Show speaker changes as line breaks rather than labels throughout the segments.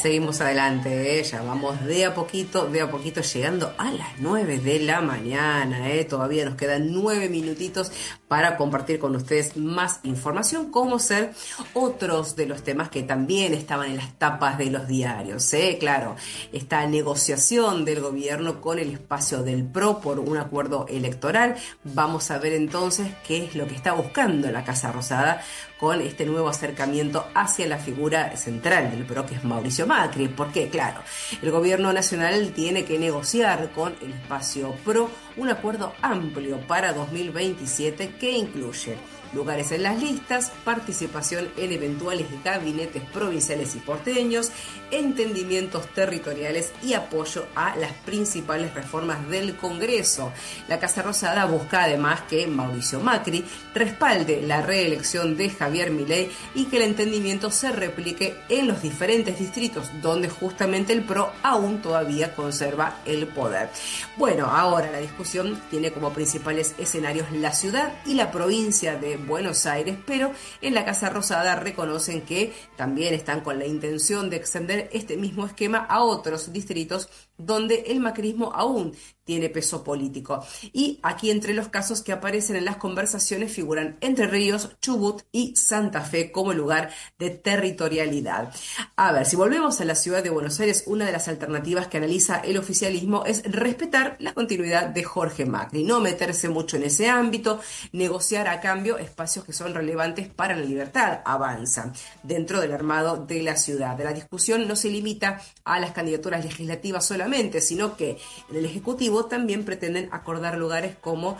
Seguimos adelante, ya vamos de a poquito, llegando a las 9 de la mañana, todavía nos quedan 9 minutitos para compartir con ustedes más información, como ser otros de los temas que también estaban en las tapas de los diarios, claro, esta negociación del gobierno con el espacio del PRO por un acuerdo electoral. Vamos a ver entonces qué es lo que está buscando la Casa Rosada con este nuevo acercamiento hacia la figura central del PRO, que es Mauricio Macri, porque claro, el gobierno nacional tiene que negociar con el espacio PRO un acuerdo amplio para 2027 que incluye lugares en las listas, participación en eventuales gabinetes provinciales y porteños, entendimientos territoriales y apoyo a las principales reformas del Congreso. La Casa Rosada busca además que Mauricio Macri respalde la reelección de Javier Milei y que el entendimiento se replique en los diferentes distritos donde justamente el PRO aún todavía conserva el poder. Bueno, ahora la discusión tiene como principales escenarios la ciudad y la provincia de Buenos Aires, pero en la Casa Rosada reconocen que también están con la intención de extender este mismo esquema a otros distritos donde el macrismo aún tiene peso político. Y aquí entre los casos que aparecen en las conversaciones figuran Entre Ríos, Chubut y Santa Fe como lugar de territorialidad. A ver, si volvemos a la ciudad de Buenos Aires, una de las alternativas que analiza el oficialismo es respetar la continuidad de Jorge Macri, no meterse mucho en ese ámbito, negociar a cambio espacios que son relevantes para la libertad, avanza dentro del armado de la ciudad. La discusión no se limita a las candidaturas legislativas solamente, sino que en el Ejecutivo también pretenden acordar lugares como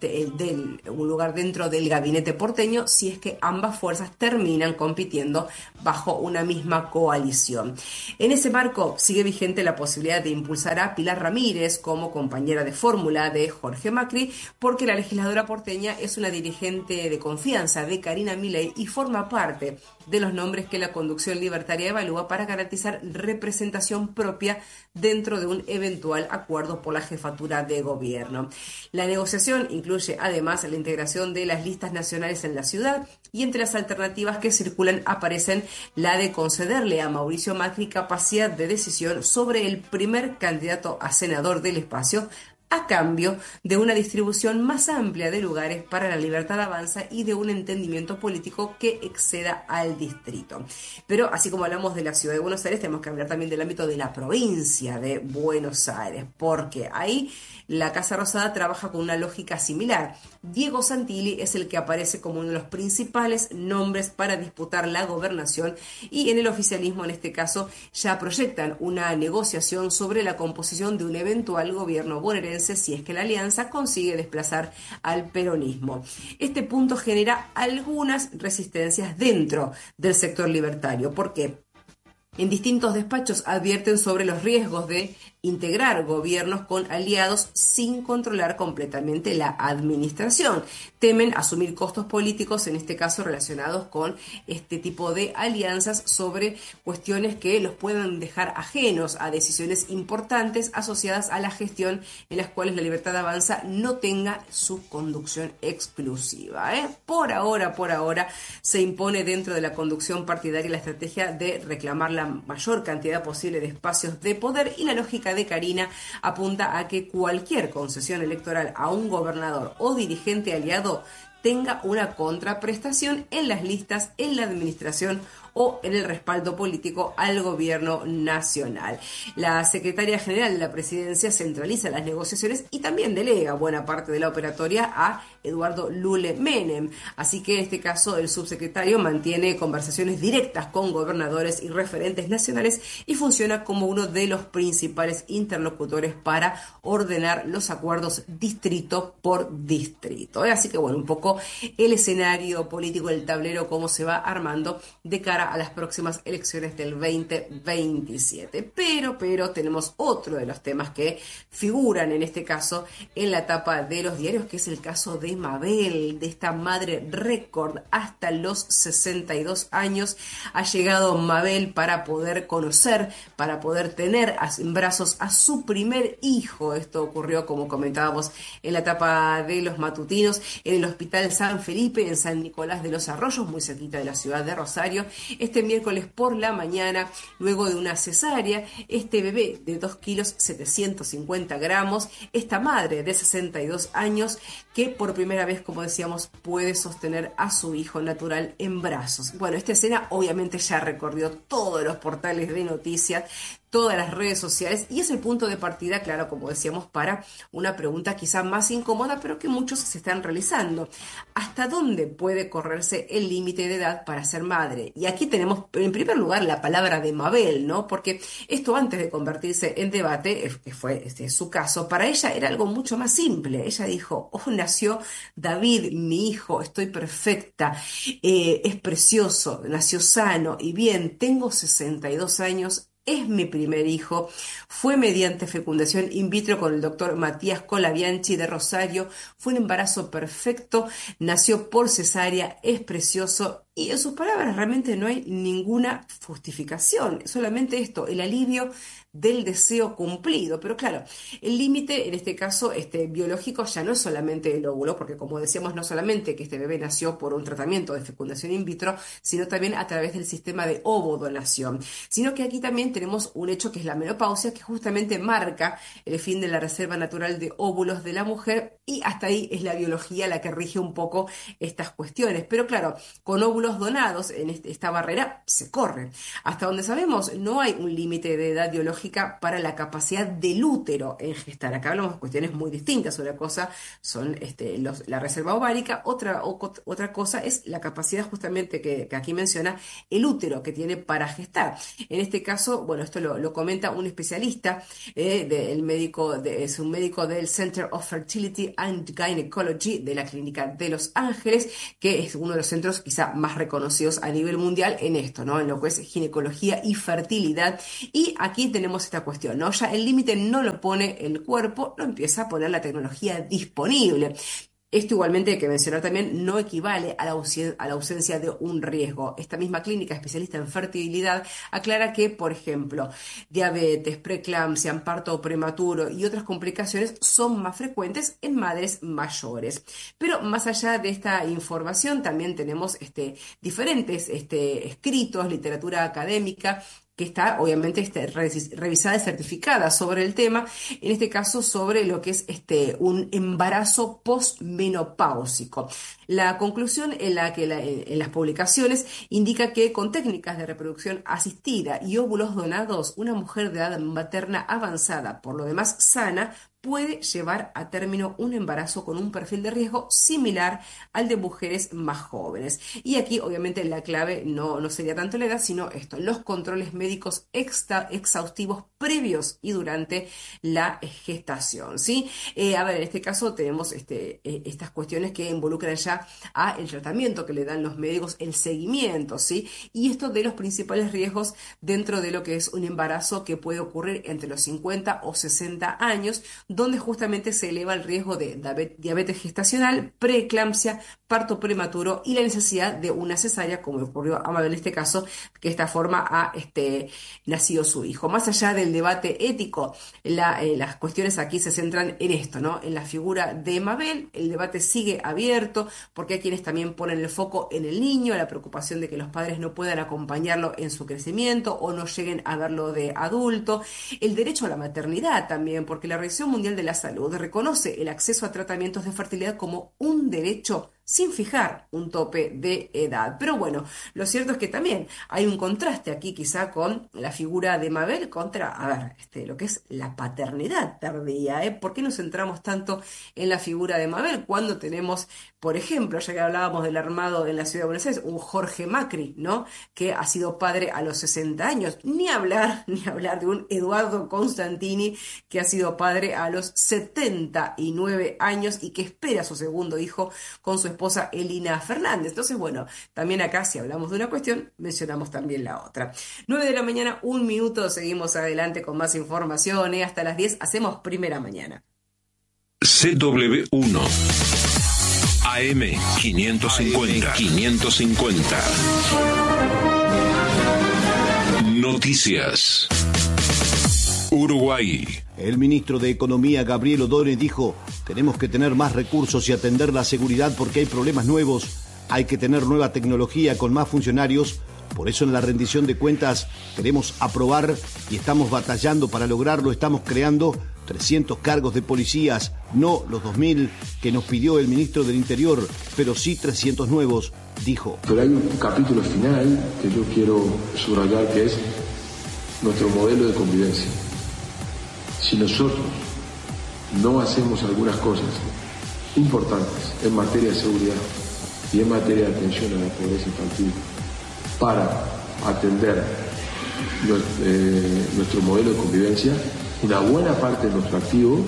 un lugar dentro del gabinete porteño si es que ambas fuerzas terminan compitiendo bajo una misma coalición. En ese marco sigue vigente la posibilidad de impulsar a Pilar Ramírez como compañera de fórmula de Jorge Macri, porque la legisladora porteña es una dirigente de confianza de Karina Milei y forma parte de los nombres que la conducción libertaria evalúa para garantizar representación propia dentro de un eventual acuerdo por la jefatura de gobierno. La negociación incluye además la integración de las listas nacionales en la ciudad y entre las alternativas que circulan aparecen la de concederle a Mauricio Macri capacidad de decisión sobre el primer candidato a senador del espacio, a cambio de una distribución más amplia de lugares para la libertad avanza y de un entendimiento político que exceda al distrito. Pero así como hablamos de la ciudad de Buenos Aires, tenemos que hablar también del ámbito de la provincia de Buenos Aires, porque ahí la Casa Rosada trabaja con una lógica similar. Diego Santilli es el que aparece como uno de los principales nombres para disputar la gobernación y en el oficialismo, en este caso, ya proyectan una negociación sobre la composición de un eventual gobierno bonaerense si es que la alianza consigue desplazar al peronismo. Este punto genera algunas resistencias dentro del sector libertario. ¿Por qué? En distintos despachos advierten sobre los riesgos de integrar gobiernos con aliados sin controlar completamente la administración. Temen asumir costos políticos, en este caso relacionados con este tipo de alianzas sobre cuestiones que los puedan dejar ajenos a decisiones importantes asociadas a la gestión en las cuales la libertad avanza no tenga su conducción exclusiva. Por ahora se impone dentro de la conducción partidaria la estrategia de reclamar la mayor cantidad posible de espacios de poder y la lógica de Karina apunta a que cualquier concesión electoral a un gobernador o dirigente aliado tenga una contraprestación en las listas, en la administración o en el respaldo político al gobierno nacional. La secretaria general de la presidencia centraliza las negociaciones y también delega buena parte de la operatoria a Eduardo Lule Menem. Así que en este caso el subsecretario mantiene conversaciones directas con gobernadores y referentes nacionales y funciona como uno de los principales interlocutores para ordenar los acuerdos distrito por distrito. Así que bueno, un poco el escenario político, el tablero, cómo se va armando de cara a las próximas elecciones del 2027. Pero tenemos otro de los temas que figuran en este caso en la tapa de los diarios, que es el caso de Mabel, de esta madre récord hasta los 62 años. Ha llegado Mabel para poder conocer, para poder tener en brazos a su primer hijo. Esto ocurrió, como comentábamos, en la tapa de los matutinos, en el Hospital San Felipe, en San Nicolás de los Arroyos, muy cerquita de la ciudad de Rosario. Este miércoles por la mañana, luego de una cesárea, este bebé de 2 kilos 750 gramos, esta madre de 62 años que por primera vez, como decíamos, puede sostener a su hijo natural en brazos. Bueno, esta escena obviamente ya recorrió todos los portales de noticias, todas las redes sociales, y es el punto de partida, claro, como decíamos, para una pregunta quizá más incómoda, pero que muchos se están realizando. ¿Hasta dónde puede correrse el límite de edad para ser madre? Y aquí tenemos, en primer lugar, la palabra de Mabel, ¿no? Porque esto, antes de convertirse en debate, que fue su caso, para ella era algo mucho más simple. Ella dijo: oh, nació David, mi hijo, estoy perfecta, es precioso, nació sano y bien, tengo 62 años, es mi primer hijo, fue mediante fecundación in vitro con el doctor Matías Colabianchi de Rosario, fue un embarazo perfecto, nació por cesárea, es precioso, y en sus palabras realmente no hay ninguna justificación, solamente esto, el alivio del deseo cumplido. Pero claro, el límite en este caso biológico ya no es solamente el óvulo, porque como decíamos, no solamente que este bebé nació por un tratamiento de fecundación in vitro, sino también a través del sistema de ovodonación, sino que aquí también tenemos un hecho que es la menopausia, que justamente marca el fin de la reserva natural de óvulos de la mujer, y hasta ahí es la biología la que rige un poco estas cuestiones. Pero claro, con óvulos donados en esta barrera se corre. Hasta donde sabemos, no hay un límite de edad biológica para la capacidad del útero en gestar. Acá hablamos de cuestiones muy distintas. Una cosa son la reserva ovárica, otra cosa es la capacidad justamente que aquí menciona el útero que tiene para gestar. En este caso, bueno, esto lo comenta un especialista, es un médico del Center of Fertility and Gynecology de la Clínica de Los Ángeles, que es uno de los centros quizá más reconocidos a nivel mundial en esto, ¿no? En lo que es ginecología y fertilidad. Y aquí tenemos esta cuestión, ¿no? Ya el límite no lo pone el cuerpo, lo empieza a poner la tecnología disponible. Esto igualmente hay que mencionar también, no equivale a la ausencia de un riesgo. Esta misma clínica especialista en fertilidad aclara que, por ejemplo, diabetes, preeclampsia, parto prematuro y otras complicaciones son más frecuentes en madres mayores. Pero más allá de esta información, también tenemos diferentes escritos, literatura académica, que está obviamente revisada y certificada sobre el tema, en este caso sobre lo que es un embarazo postmenopáusico. La conclusión en las publicaciones indica que con técnicas de reproducción asistida y óvulos donados, una mujer de edad materna avanzada, por lo demás sana, puede llevar a término un embarazo con un perfil de riesgo similar al de mujeres más jóvenes. Y aquí obviamente la clave no sería tanto la edad, sino los controles médicos exhaustivos previos y durante la gestación, ¿sí? En este caso tenemos estas cuestiones que involucran ya a el tratamiento que le dan los médicos, el seguimiento, ¿sí? Y esto de los principales riesgos dentro de lo que es un embarazo que puede ocurrir entre los 50 o 60 años, donde justamente se eleva el riesgo de diabetes gestacional, preeclampsia, parto prematuro y la necesidad de una cesárea, como ocurrió a Mabel en este caso, que de esta forma ha nacido su hijo. Más allá del debate ético, las cuestiones aquí se centran en esto, ¿no? En la figura de Mabel. El debate sigue abierto porque hay quienes también ponen el foco en el niño, la preocupación de que los padres no puedan acompañarlo en su crecimiento o no lleguen a verlo de adulto, el derecho a la maternidad también, porque la Organización Mundial de la Salud reconoce el acceso a tratamientos de fertilidad como un derecho sin fijar un tope de edad. Pero bueno, lo cierto es que también hay un contraste aquí quizá con la figura de Mabel contra, lo que es la paternidad tardía, ¿eh? ¿Por qué nos centramos tanto en la figura de Mabel cuando tenemos, por ejemplo, ya que hablábamos del armado en la ciudad de Buenos Aires, un Jorge Macri, ¿no? Que ha sido padre a los 60 años, ni hablar de un Eduardo Constantini que ha sido padre a los 79 años y que espera a su segundo hijo con su esposa Elina Fernández. Entonces, bueno, también acá si hablamos de una cuestión, mencionamos también la otra. 9 de la mañana, 1 minuto, seguimos adelante con más información, ¿eh? Hasta las 10 hacemos Primera Mañana.
CW1 AM 550. Noticias. Uruguay.
El ministro de Economía, Gabriel Odone, dijo: tenemos que tener más recursos y atender la seguridad porque hay problemas nuevos. Hay que tener nueva tecnología con más funcionarios Por eso en la rendición de cuentas queremos aprobar y estamos batallando para lograrlo. Estamos creando 300 cargos de policías, no los 2.000 que nos pidió el ministro del Interior, pero sí 300 nuevos, dijo.
Pero hay un capítulo final que yo quiero subrayar, que es nuestro modelo de convivencia. Si nosotros no hacemos algunas cosas importantes en materia de seguridad y en materia de atención a la pobreza infantil para atender nuestro modelo de convivencia, una buena parte de nuestro activo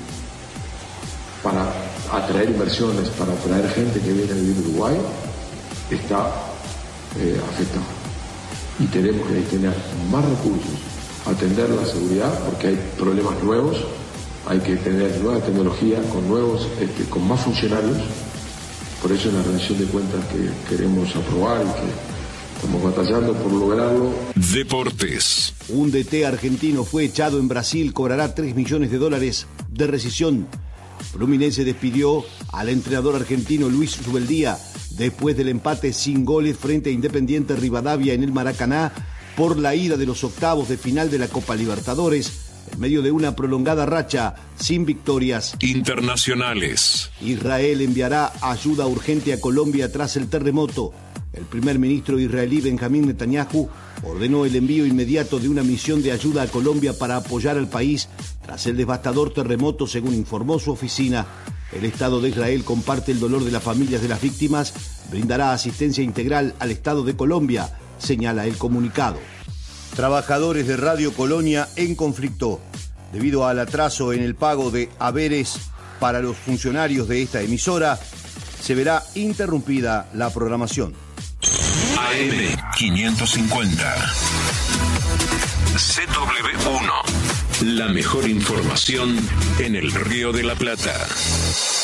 para atraer inversiones, para atraer gente que viene a vivir en Uruguay, está afectado. Y tenemos que destinar más recursos a atender la seguridad, porque hay problemas nuevos, hay que tener nueva tecnología, con más funcionarios. Por eso en la rendición de cuentas que queremos aprobar y que estamos batallando por lograrlo.
Deportes.
Un DT argentino fue echado en Brasil, cobrará $3 millones de rescisión. Fluminense despidió al entrenador argentino Luis Zubeldía después del empate sin goles frente a Independiente Rivadavia en el Maracaná por la ida de los octavos de final de la Copa Libertadores, en medio de una prolongada racha sin victorias.
Internacionales.
Israel enviará ayuda urgente a Colombia tras el terremoto. El primer ministro israelí Benjamín Netanyahu ordenó el envío inmediato de una misión de ayuda a Colombia para apoyar al país tras el devastador terremoto, según informó su oficina. El Estado de Israel comparte el dolor de las familias de las víctimas, brindará asistencia integral al Estado de Colombia, señala el comunicado. Trabajadores de Radio Colonia en conflicto debido al atraso en el pago de haberes para los funcionarios de esta emisora. Se verá interrumpida la programación.
AM 550. CW1. La mejor información en el Río de la Plata.